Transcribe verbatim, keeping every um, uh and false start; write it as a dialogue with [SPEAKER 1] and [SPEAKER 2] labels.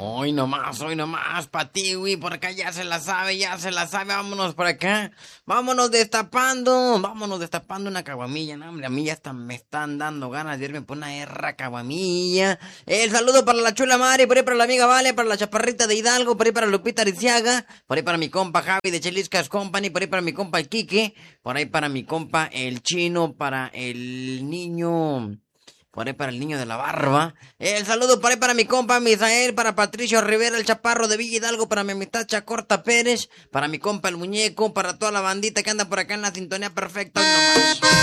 [SPEAKER 1] Hoy nomás, hoy nomás, Patiwi, por acá ya se la sabe, ya se la sabe, vámonos por acá, vámonos destapando, vámonos destapando una caguamilla, no, hombre, a mí ya hasta me están dando ganas de irme por una erra caguamilla. El saludo para la chula Mari, por ahí para la amiga Vale, para la chaparrita de Hidalgo, por ahí para Lupita Ariciaga, por ahí para mi compa Javi de Cheliscas Company, por ahí para mi compa el Quique, por ahí para mi compa el Chino, para el niño... Por ahí para el niño de la barba. El saludo por ahí para mi compa Misael, para Patricio Rivera, el chaparro de Villa Hidalgo, para mi amistad Chacorta Pérez, para mi compa el muñeco, para toda la bandita que anda por acá en la sintonía perfecta. Hoy nomás.